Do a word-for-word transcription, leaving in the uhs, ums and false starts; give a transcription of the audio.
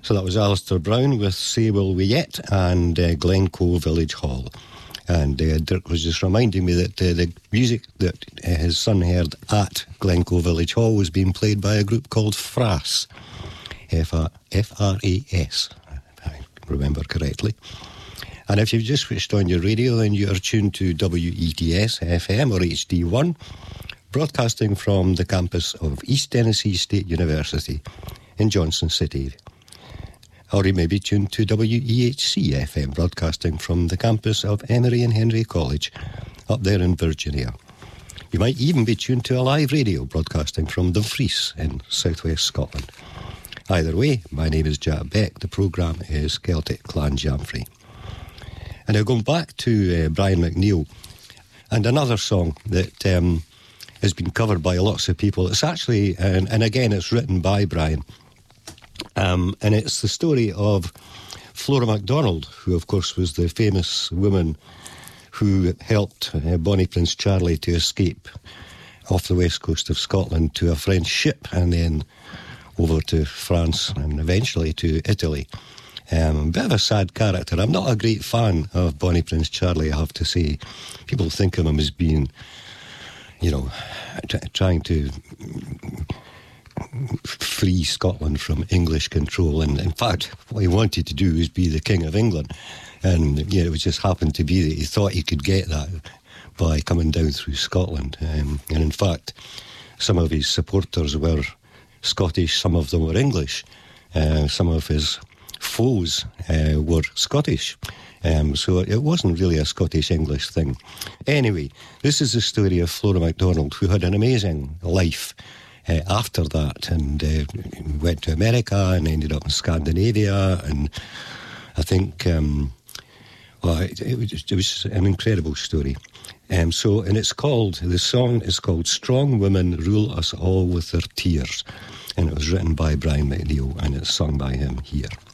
So that was Alistair Brown with Say Will We Yet and uh, Glencoe Village Hall. And uh, Dirk was just reminding me that uh, the music that uh, his son heard at Glencoe Village Hall was being played by a group called Frass. F R A S, if I remember correctly. And if you've just switched on your radio, then you are tuned to W E T S F M or H D one, broadcasting from the campus of East Tennessee State University in Johnson City. Or you may be tuned to W E H C F M, broadcasting from the campus of Emory and Henry College, up there in Virginia. You might even be tuned to a live radio, broadcasting from Dumfries in southwest Scotland. Either way, my name is Jack Beck. The programme is Celtic Clan Jamfrey. And now going back to uh, Brian McNeill, and another song that um, has been covered by lots of people. It's actually, and, and again, it's written by Brian. Um, and it's the story of Flora MacDonald, who, of course, was the famous woman who helped uh, Bonnie Prince Charlie to escape off the west coast of Scotland to a French ship and then over to France and eventually to Italy. Um, a bit of a sad character. I'm not a great fan of Bonnie Prince Charlie, I have to say. People think of him as being, you know, t- trying to free Scotland from English control. And in fact, what he wanted to do was be the King of England. And you know, it just happened to be that he thought he could get that by coming down through Scotland. Um, and in fact, some of his supporters were Scottish, some of them were English. Uh, some of his foes uh, were Scottish. Um, so it wasn't really a Scottish-English thing. Anyway, this is the story of Flora MacDonald, who had an amazing life uh, after that, and uh, went to America and ended up in Scandinavia, and I think, um, well, it, it, was, it was an incredible story. Um, so, and it's called, the song is called Strong Women Rule Us All With Their Tears, and it was written by Brian McNeill, and it's sung by him here.